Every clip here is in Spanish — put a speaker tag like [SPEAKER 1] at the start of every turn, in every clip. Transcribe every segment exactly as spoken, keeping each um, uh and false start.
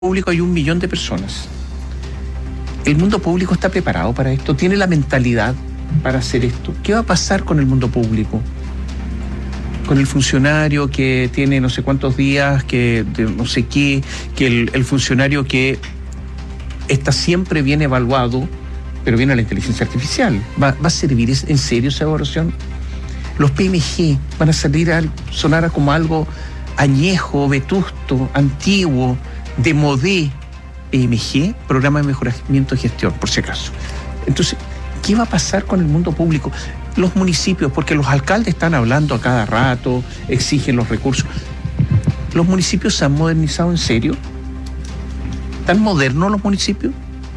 [SPEAKER 1] público hay un millón de personas. ¿El mundo público está preparado para esto? ¿Tiene la mentalidad para hacer esto? ¿Qué va a pasar con el mundo público? Con el funcionario que tiene no sé cuántos días, que de no sé qué, que el, el funcionario que está siempre bien evaluado, pero viene la inteligencia artificial. ¿Va, va a servir en serio esa evaluación? Los P M G van a salir a sonar como algo añejo, vetusto, antiguo, de modé. P M G, Programa de Mejoramiento de Gestión, por si acaso. Entonces, ¿qué va a pasar con el mundo público? Los municipios, porque los alcaldes están hablando a cada rato, exigen los recursos. ¿Los municipios se han modernizado en serio? ¿Tan modernos los municipios?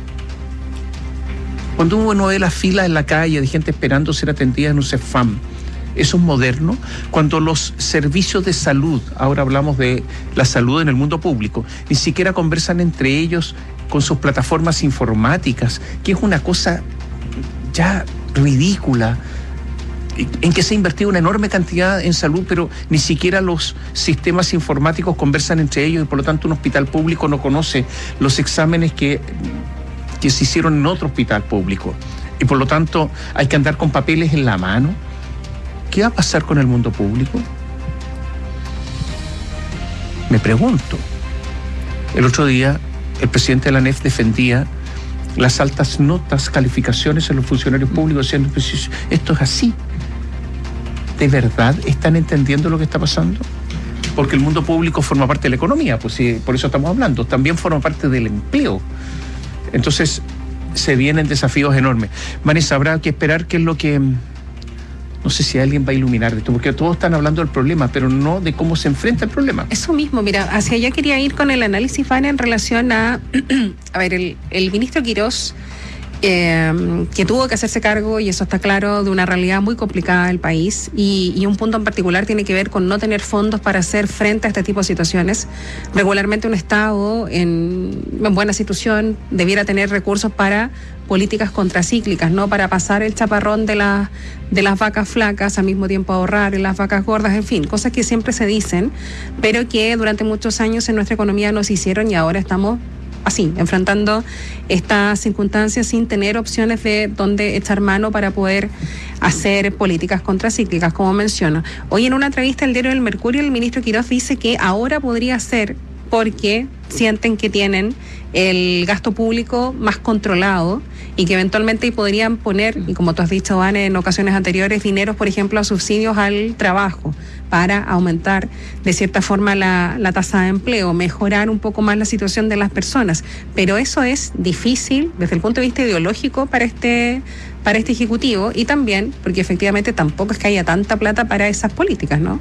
[SPEAKER 1] Cuando uno ve las filas en la calle de gente esperando ser atendida en un CEFAM, ¿eso es moderno? Cuando los servicios de salud, ahora hablamos de la salud en el mundo público, ni siquiera conversan entre ellos con sus plataformas informáticas, que es una cosa ya ridícula, en que se ha invertido una enorme cantidad en salud, pero ni siquiera los sistemas informáticos conversan entre ellos y por lo tanto un hospital público no conoce los exámenes que, que se hicieron en otro hospital público. Y por lo tanto hay que andar con papeles en la mano. ¿Qué va a pasar con el mundo público? Me pregunto. El otro día el presidente de la A N E F defendía las altas notas, calificaciones en los funcionarios públicos, diciendo, pues esto es así. ¿De verdad están entendiendo lo que está pasando? Porque el mundo público forma parte de la economía, pues sí, por eso estamos hablando. También forma parte del empleo. Entonces, se vienen desafíos enormes. Vanessa, habrá que esperar qué es lo que... No sé si alguien va a iluminar esto, porque todos están hablando del problema, pero no de cómo se enfrenta el problema.
[SPEAKER 2] Eso mismo, mira, hacia allá quería ir con el análisis, Vane, en relación a, a ver, el, el ministro Quirós, eh, que tuvo que hacerse cargo, y eso está claro, de una realidad muy complicada del país, y, y un punto en particular tiene que ver con no tener fondos para hacer frente a este tipo de situaciones. Regularmente un Estado en, en buena situación debiera tener recursos para políticas contracíclicas, no para pasar el chaparrón de, la, de las vacas flacas, al mismo tiempo ahorrar en las vacas gordas, en fin, cosas que siempre se dicen, pero que durante muchos años en nuestra economía no se hicieron y ahora estamos así, enfrentando estas circunstancias sin tener opciones de dónde echar mano para poder hacer políticas contracíclicas, como menciono. Hoy en una entrevista al diario El Mercurio, el ministro Quirós dice que ahora podría ser porque sienten que tienen el gasto público más controlado y que eventualmente podrían poner, y como tú has dicho, Van, en ocasiones anteriores, dineros, por ejemplo, a subsidios al trabajo para aumentar de cierta forma la, la tasa de empleo, mejorar un poco más la situación de las personas. Pero eso es difícil desde el punto de vista ideológico para este, para este Ejecutivo, y también porque efectivamente tampoco es que haya tanta plata para esas políticas, ¿no?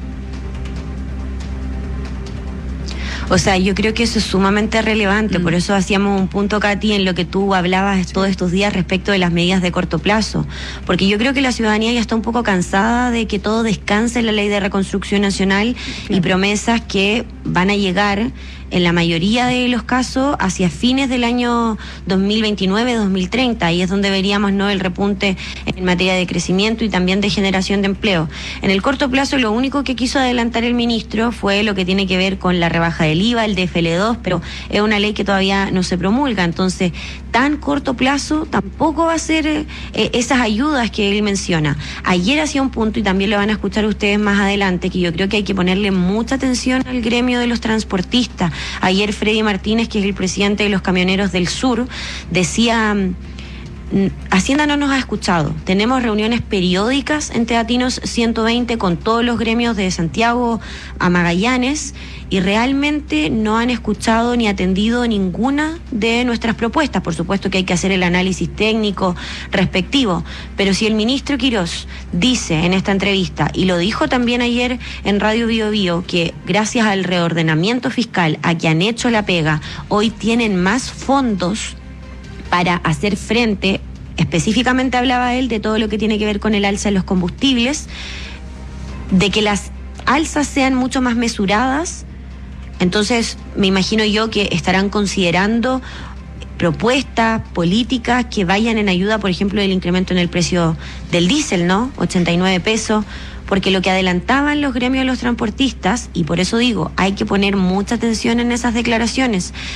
[SPEAKER 3] O sea, yo creo que eso es sumamente relevante, mm. por eso hacíamos un punto, Katy, en lo que tú hablabas sí. todos estos días respecto de las medidas de corto plazo, porque yo creo que la ciudadanía ya está un poco cansada de que todo descanse en la Ley de Reconstrucción Nacional sí. y promesas que van a llegar en la mayoría de los casos hacia fines del año dos mil veintinueve, dos mil treinta, ahí es donde veríamos, ¿no?, el repunte en materia de crecimiento y también de generación de empleo. En el corto plazo lo único que quiso adelantar el ministro fue lo que tiene que ver con la rebaja del I V A, el D F L dos, pero es una ley que todavía no se promulga, entonces tan corto plazo tampoco va a ser eh, esas ayudas que él menciona. Ayer hacía un punto, y también lo van a escuchar ustedes más adelante, que yo creo que hay que ponerle mucha atención al gremio de los transportistas. Ayer Freddy Martínez, que es el presidente de los camioneros del sur, decía: Hacienda no nos ha escuchado. Tenemos reuniones periódicas en Teatinos ciento veinte con todos los gremios de Santiago a Magallanes y realmente no han escuchado ni atendido ninguna de nuestras propuestas. Por supuesto que hay que hacer el análisis técnico respectivo, pero si el ministro Quirós dice en esta entrevista, y lo dijo también ayer en Radio Bio Bio, que gracias al reordenamiento fiscal, a que han hecho la pega, hoy tienen más fondos para hacer frente, específicamente hablaba él de todo lo que tiene que ver con el alza de los combustibles, de que las alzas sean mucho más mesuradas. Entonces me imagino yo que estarán considerando propuestas políticas que vayan en ayuda, por ejemplo, del incremento en el precio del diésel, ¿no? ochenta y nueve pesos, porque lo que adelantaban los gremios de los transportistas, y por eso digo, hay que poner mucha atención en esas declaraciones,